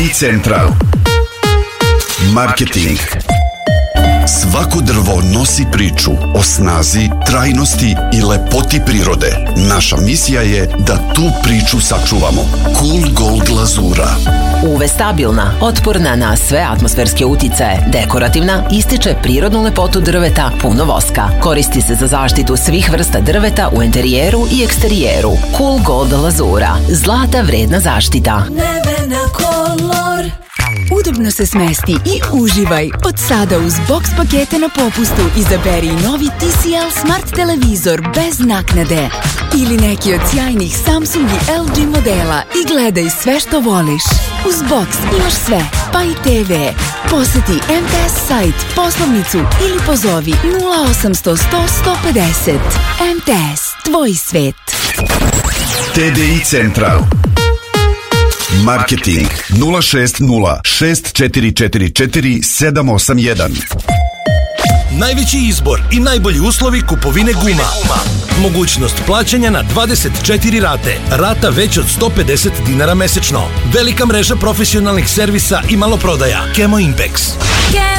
Central. Marketing. Svako drvo nosi priču o snazi, trajnosti i lepoti prirode. Naša misija je da tu priču sačuvamo. Cool Gold glazura. UV stabilna, otporna na sve atmosferske uticaje, dekorativna, ističe prirodnu lepotu drveta, puno voska. Koristi se za zaštitu svih vrsta drveta u interijeru i eksterijeru. Cool Gold glazura. Zlata vredna zaštita. Nevena kolor. Udobno se smesti i uživaj. Od sada uz box pakete na popustu izaberi novi TCL Smart televizor bez naknade. Ili neki od sjajnih Samsung i LG modela i gledaj sve što voliš. Uz box imaš sve, pa i TV. Poseti MTS sajt, poslovnicu ili pozovi 0800 100 150. MTS, tvoj svet. TDI Central. Marketing 060 6444 781. Najveći izbor i najbolji uslovi kupovine guma. Mogućnost plaćanja na 24 rate. Rata već od 150 dinara mesečno. Velika mreža profesionalnih servisa i maloprodaja. Kemo Impex.